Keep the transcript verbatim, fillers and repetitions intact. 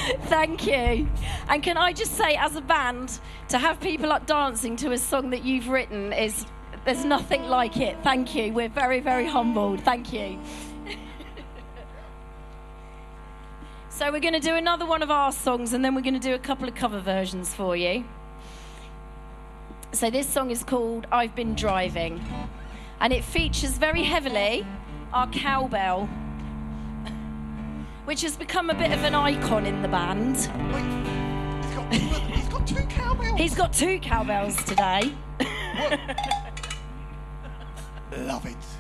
Thank you. And can I just say, as a band, to have people up dancing to a song that you've written is, there's nothing like it. Thank you. We're very, very humbled. Thank you. So we're going to do another one of our songs, and then we're going to do a couple of cover versions for you. So this song is called I've Been Driving, and it features very heavily our cowbell, which has become a bit of an icon in the band. Wait, he's got, he's got two cowbells. He's got two cowbells today. Love it.